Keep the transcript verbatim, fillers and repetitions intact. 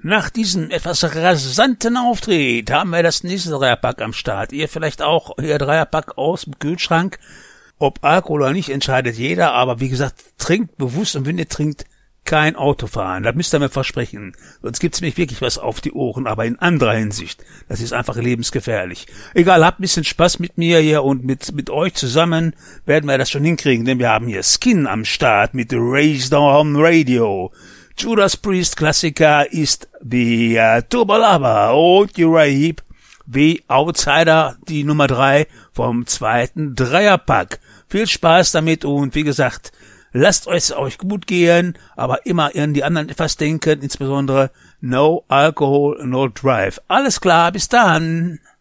Nach diesem etwas rasanten Auftritt haben wir das nächste Dreierpack am Start. Ihr vielleicht auch euer Dreierpack aus dem Kühlschrank. Ob Alkohol oder nicht, entscheidet jeder. Aber wie gesagt, trinkt bewusst und wenn ihr trinkt, kein Auto fahren. Das müsst ihr mir versprechen. Sonst gibt's nämlich wirklich was auf die Ohren, aber in anderer Hinsicht. Das ist einfach lebensgefährlich. Egal, habt ein bisschen Spaß mit mir hier und mit mit euch zusammen werden wir das schon hinkriegen, denn wir haben hier Skin am Start mit Raised on Radio. Judas Priest Klassiker ist wie uh, Turbo Lover und Uriah wie Outsider, die Nummer drei vom zweiten Dreierpack. Viel Spaß damit und wie gesagt, lasst es euch gut gehen, aber immer an die anderen etwas denken, insbesondere no alcohol, no drive. Alles klar, bis dann.